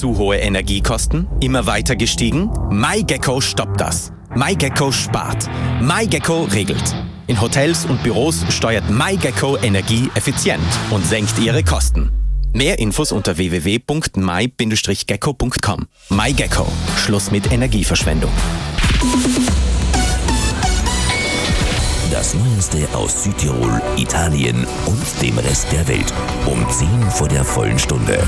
Zu hohe Energiekosten? Immer weiter gestiegen? MyGecko stoppt das. MyGecko spart. MyGecko regelt. In Hotels und Büros steuert MyGecko Energie effizient und senkt ihre Kosten. Mehr Infos unter www.my-gecko.com. MyGecko. Schluss mit Energieverschwendung. Das Neueste aus Südtirol, Italien und dem Rest der Welt. Um 10 vor der vollen Stunde.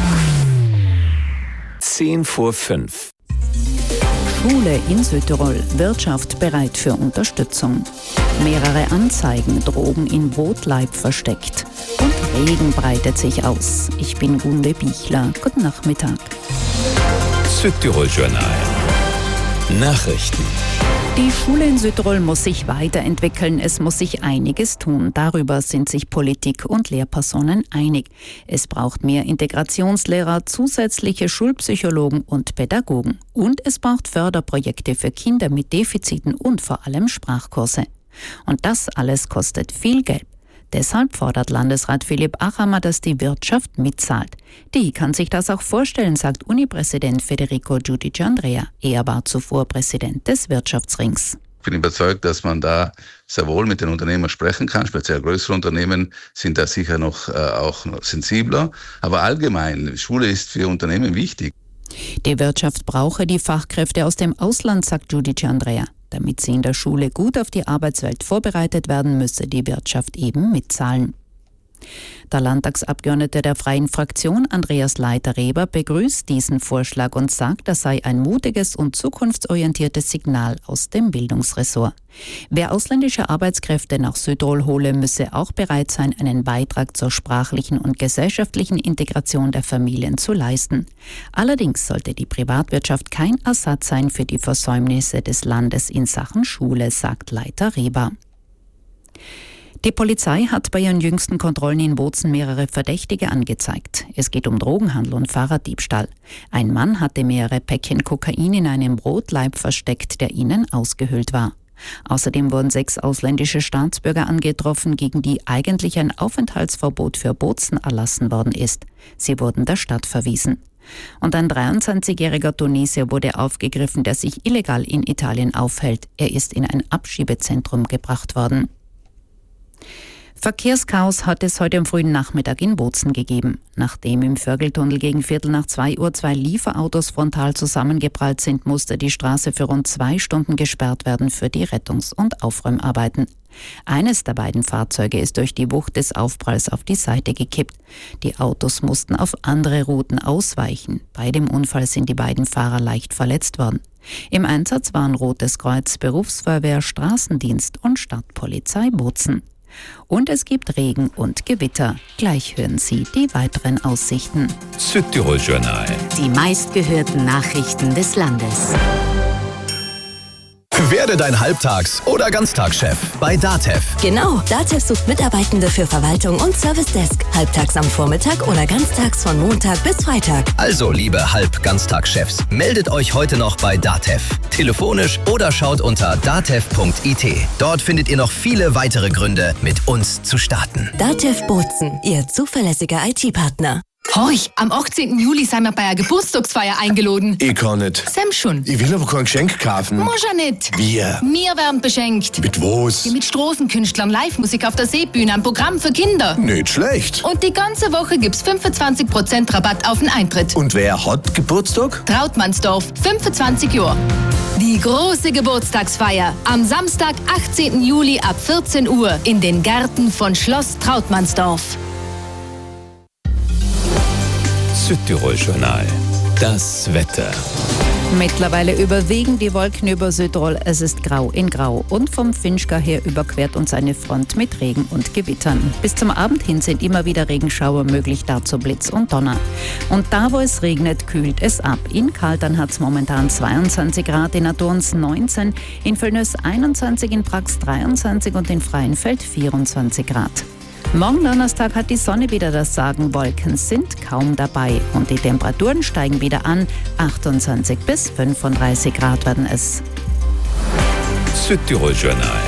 10 vor 5. Schule in Südtirol. Wirtschaft bereit für Unterstützung. Mehrere Anzeigen, Drogen in Brotleib versteckt. Und Regen breitet sich aus. Ich bin Gunde Bichler. Guten Nachmittag. Südtirol Journal. Nachrichten. Die Schule in Südtirol muss sich weiterentwickeln. Es muss sich einiges tun. Darüber sind sich Politik und Lehrpersonen einig. Es braucht mehr Integrationslehrer, zusätzliche Schulpsychologen und Pädagogen. Und es braucht Förderprojekte für Kinder mit Defiziten und vor allem Sprachkurse. Und das alles kostet viel Geld. Deshalb fordert Landesrat Philipp Achammer, dass die Wirtschaft mitzahlt. Die kann sich das auch vorstellen, sagt Uni-Präsident Federico Giudice-Andrea. Er war zuvor Präsident des Wirtschaftsrings. Ich bin überzeugt, dass man da sehr wohl mit den Unternehmern sprechen kann. Speziell größere Unternehmen sind da sicher noch auch sensibler. Aber allgemein, Schule ist für Unternehmen wichtig. Die Wirtschaft brauche die Fachkräfte aus dem Ausland, sagt Giudice-Andrea. Damit sie in der Schule gut auf die Arbeitswelt vorbereitet werden, müsse die Wirtschaft eben mitzahlen. Der Landtagsabgeordnete der Freien Fraktion, Andreas Leiter-Reber, begrüßt diesen Vorschlag und sagt, das sei ein mutiges und zukunftsorientiertes Signal aus dem Bildungsressort. Wer ausländische Arbeitskräfte nach Südtirol hole, müsse auch bereit sein, einen Beitrag zur sprachlichen und gesellschaftlichen Integration der Familien zu leisten. Allerdings sollte die Privatwirtschaft kein Ersatz sein für die Versäumnisse des Landes in Sachen Schule, sagt Leiter-Reber. Die Polizei hat bei ihren jüngsten Kontrollen in Bozen mehrere Verdächtige angezeigt. Es geht um Drogenhandel und Fahrraddiebstahl. Ein Mann hatte mehrere Päckchen Kokain in einem Brotleib versteckt, der innen ausgehöhlt war. Außerdem wurden 6 ausländische Staatsbürger angetroffen, gegen die eigentlich ein Aufenthaltsverbot für Bozen erlassen worden ist. Sie wurden der Stadt verwiesen. Und ein 23-jähriger Tunesier wurde aufgegriffen, der sich illegal in Italien aufhält. Er ist in ein Abschiebezentrum gebracht worden. Verkehrschaos hat es heute am frühen Nachmittag in Bozen gegeben. Nachdem im Vörgeltunnel gegen 1:15 Uhr 2 Lieferautos frontal zusammengeprallt sind, musste die Straße für rund 2 Stunden gesperrt werden für die Rettungs- und Aufräumarbeiten. Eines der beiden Fahrzeuge ist durch die Wucht des Aufpralls auf die Seite gekippt. Die Autos mussten auf andere Routen ausweichen. Bei dem Unfall sind die beiden Fahrer leicht verletzt worden. Im Einsatz waren Rotes Kreuz, Berufsfeuerwehr, Straßendienst und Stadtpolizei Bozen. Und es gibt Regen und Gewitter. Gleich hören Sie die weiteren Aussichten. Südtirol Journal. Die meistgehörten Nachrichten des Landes. Werde dein Halbtags- oder Ganztagschef bei DATEV. Genau, DATEV sucht Mitarbeitende für Verwaltung und Servicedesk. Halbtags am Vormittag oder ganztags von Montag bis Freitag. Also, liebe Halb-Ganztagschefs, meldet euch heute noch bei DATEV. Telefonisch oder schaut unter datev.it. Dort findet ihr noch viele weitere Gründe, mit uns zu starten. DATEV Bozen, Ihr zuverlässiger IT-Partner. Horch, am 18. Juli sind wir bei einer Geburtstagsfeier eingeladen. Ich kann nicht. Sam schon. Ich will aber kein Geschenk kaufen. Muss ja nicht. Wir? Wir werden beschenkt. Mit was? Mit Straßenkünstlern, Live-Musik auf der Seebühne, ein Programm für Kinder. Nicht schlecht. Und die ganze Woche gibt's 25% Rabatt auf den Eintritt. Und wer hat Geburtstag? Trautmannsdorf, 25 Jahre. Die große Geburtstagsfeier am Samstag, 18. Juli ab 14 Uhr in den Gärten von Schloss Trautmannsdorf. Südtirol Journal. Das Wetter. Mittlerweile überwiegen die Wolken über Südtirol. Es ist grau in grau. Und vom Finchgau her überquert uns eine Front mit Regen und Gewittern. Bis zum Abend hin sind immer wieder Regenschauer möglich, dazu Blitz und Donner. Und da, wo es regnet, kühlt es ab. In Kaltern hat es momentan 22 Grad, in Adorns 19, in Völlnös 21, in Prax 23 und in Freienfeld 24 Grad. Morgen Donnerstag hat die Sonne wieder das Sagen, Wolken sind kaum dabei und die Temperaturen steigen wieder an. 28 bis 35 Grad werden es. Südtirol Journal.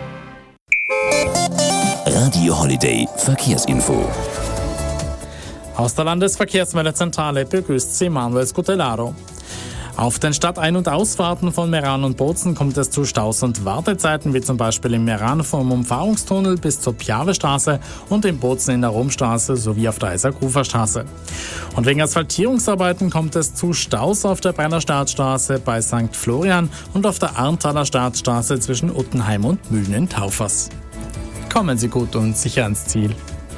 Radio Holiday Verkehrsinfo. Aus der Landesverkehrsmeldezentrale begrüßt Sie Manuel Scutellaro. Auf den Stadtein- und Ausfahrten von Meran und Bozen kommt es zu Staus und Wartezeiten, wie zum Beispiel im Meran vom Umfahrungstunnel bis zur Piavestraße und in Bozen in der Romstraße sowie auf der Eisakuferstraße. Und wegen Asphaltierungsarbeiten kommt es zu Staus auf der Brenner Startstraße bei St. Florian und auf der Arntaler Startstraße zwischen Uttenheim und Mühlen in Taufers. Kommen Sie gut und sicher ans Ziel.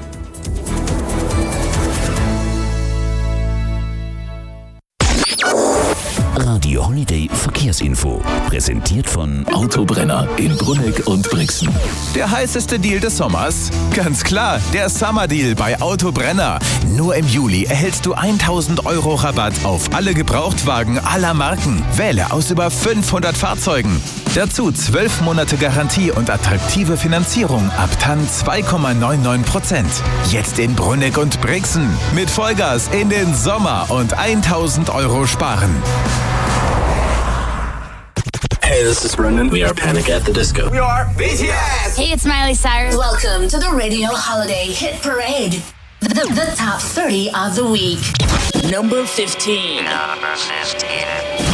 Radio Holiday Verkehrsinfo. Präsentiert von Autobrenner in Brunegg und Brixen. Der heißeste Deal des Sommers? Ganz klar, der Summer Deal bei Autobrenner. Nur im Juli erhältst du 1.000 € Rabatt auf alle Gebrauchtwagen aller Marken. Wähle aus über 500 Fahrzeugen. Dazu 12 Monate Garantie und attraktive Finanzierung ab TAN 2,99%. Jetzt in Brunegg und Brixen. Mit Vollgas in den Sommer und 1.000 € sparen. Hey, this is Brendan. We are Panic at the Disco. We are BTS. Hey, it's Miley Cyrus. Welcome to the Radio Holiday Hit Parade. The top 30 of the week. Number 15. Number 15.